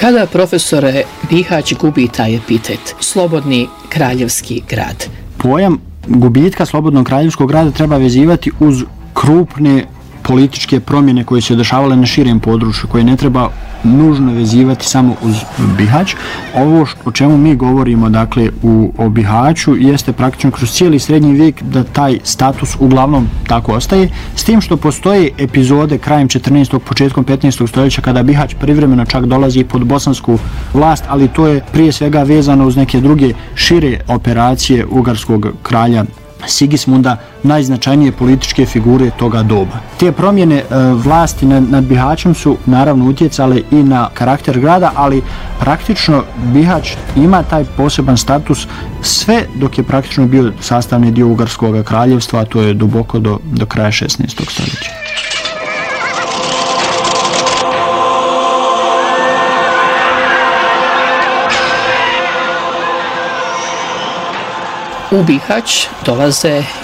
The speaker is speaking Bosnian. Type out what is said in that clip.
Kada, profesore, Bihać gubi taj epitet, slobodni kraljevski grad? Pojam gubitka slobodnog kraljevskog grada treba vezivati uz krupne političke promjene koje se dešavale na širem području, koje ne treba nužno vezivati samo uz Bihać. Ovo o čemu mi govorimo, dakle, o Bihaću, jeste praktično kroz cijeli srednji vijek da taj status uglavnom tako ostaje, s tim što postoje epizode krajem 14. početkom 15. stoljeća kada Bihać privremeno čak dolazi pod bosansku vlast, ali to je prije svega vezano uz neke druge šire operacije ugarskog kralja Sigismunda, najznačajnije političke figure toga doba. Te promjene vlasti nad Bihaćem su naravno utjecale i na karakter grada, ali praktično Bihać ima taj poseban status sve dok je praktično bio sastavni dio Ugarskog kraljevstva, a to je duboko do kraja 16. stoljeća. U Bihać dolaze